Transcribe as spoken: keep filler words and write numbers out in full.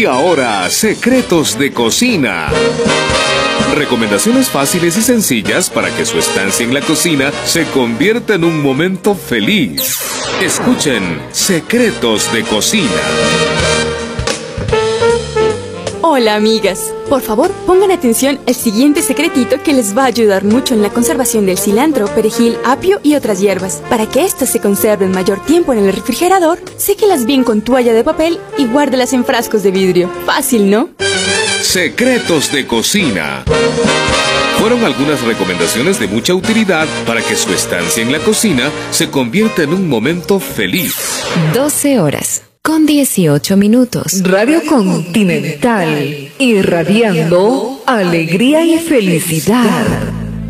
Y ahora, secretos de cocina. Recomendaciones fáciles y sencillas para que su estancia en la cocina se convierta en un momento feliz. Escuchen Secretos de Cocina. Hola amigas, por favor pongan atención al siguiente secretito que les va a ayudar mucho en la conservación del cilantro, perejil, apio y otras hierbas. Para que éstas se conserven mayor tiempo en el refrigerador, séquelas bien con toalla de papel y guárdelas en frascos de vidrio. Fácil, ¿no? Secretos de Cocina. Fueron algunas recomendaciones de mucha utilidad para que su estancia en la cocina se convierta en un momento feliz. doce horas con dieciocho minutos. Radio Continental, irradiando alegría y felicidad.